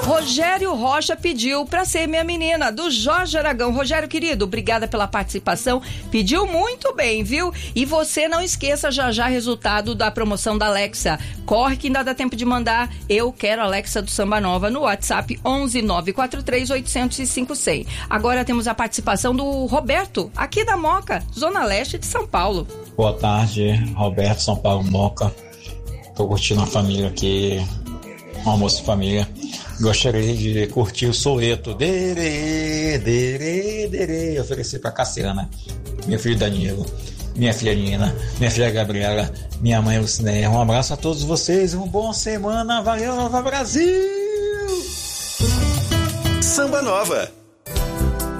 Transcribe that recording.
Rogério Rocha pediu pra ser minha menina, do Jorge Aragão. Rogério, querido, obrigada pela participação. Pediu muito bem, viu? E você não esqueça já resultado da promoção da Alexa. Corre que ainda dá tempo de mandar Eu Quero Alexa do Samba Nova no WhatsApp 11 943 805 100. Agora temos a participação do Roberto, aqui da Moca, Zona Leste de São Paulo. Boa tarde, Roberto, São Paulo, Moca. Tô curtindo a família aqui, um almoço de família. Gostaria de curtir o Soweto. Derê, derê, derê. Oferecer pra Cassiana, meu filho Danilo, minha filha Nina, minha filha Gabriela, minha mãe Lucinéia. Um abraço a todos vocês, uma boa semana. Valeu, Nova Brasil! Samba Nova.